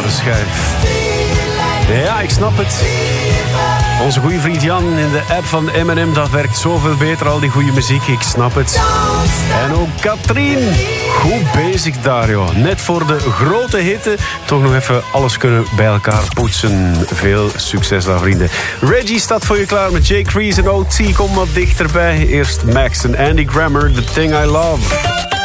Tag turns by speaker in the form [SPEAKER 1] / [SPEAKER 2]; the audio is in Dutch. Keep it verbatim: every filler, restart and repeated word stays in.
[SPEAKER 1] harde schijf. Ja, ik snap het. Onze goede vriend Jan in de app van M en M, dat werkt zoveel beter, al die goede muziek. Ik snap het. En ook Katrien. Goed bezig daar, joh. Net voor de grote hitte. Toch nog even alles kunnen bij elkaar poetsen. Veel succes daar, vrienden. Reggie staat voor je klaar met Jay Crease en O T. Kom wat dichterbij. Eerst Max en Andy Grammer, The Thing I Love.